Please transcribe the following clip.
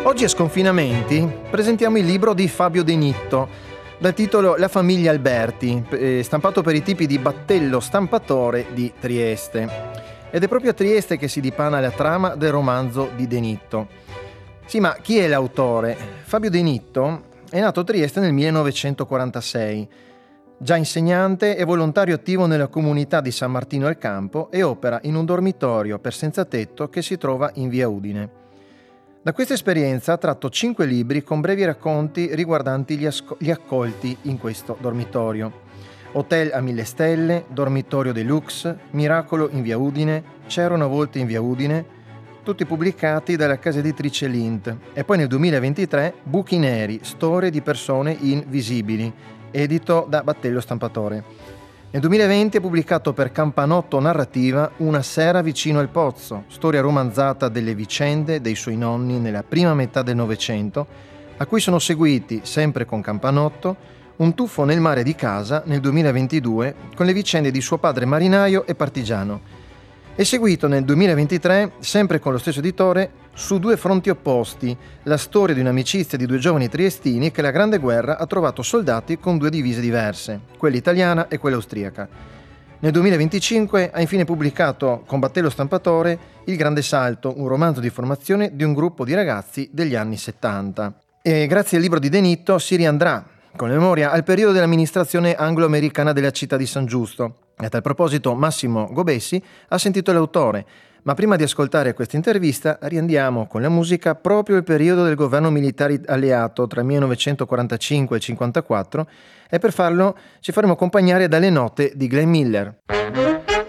Oggi a Sconfinamenti presentiamo il libro di Fabio De Nitto, dal titolo La famiglia Alberti, stampato per i tipi di Battello Stampatore di Trieste. Ed è proprio a Trieste che si dipana la trama del romanzo di De Nitto. Sì, ma chi è l'autore? Fabio De Nitto è nato a Trieste nel 1946. Già insegnante e volontario attivo nella comunità di San Martino al Campo e opera in un dormitorio per senza tetto che si trova in via Udine. Da questa esperienza ha tratto 5 libri con brevi racconti riguardanti gli accolti in questo dormitorio. Hotel a 1000 stelle, Dormitorio Deluxe, Miracolo in via Udine, C'era una volta in via Udine, tutti pubblicati dalla casa editrice Lint. E poi nel 2023 Buchi neri, storie di persone invisibili, edito da Battello Stampatore. Nel 2020 è pubblicato per Campanotto Narrativa Una sera vicino al pozzo, storia romanzata delle vicende dei suoi nonni nella prima metà del Novecento, a cui sono seguiti, sempre con Campanotto, Un tuffo nel mare di casa nel 2022 con le vicende di suo padre marinaio e partigiano. È seguito nel 2023, sempre con lo stesso editore, Su due fronti opposti, la storia di un'amicizia di 2 giovani triestini che la Grande Guerra ha trovato soldati con 2 divise diverse, quella italiana e quella austriaca. Nel 2025 ha infine pubblicato con Battello Stampatore Il Grande Salto, un romanzo di formazione di un gruppo di ragazzi degli anni 70. E grazie al libro di De Nitto si riandrà, con memoria, al periodo dell'amministrazione anglo-americana della città di San Giusto. E a tal proposito Massimo Gobessi ha sentito l'autore, ma prima di ascoltare questa intervista riandiamo con la musica proprio il periodo del governo militare alleato tra 1945 e 1954 e per farlo ci faremo accompagnare dalle note di Glenn Miller.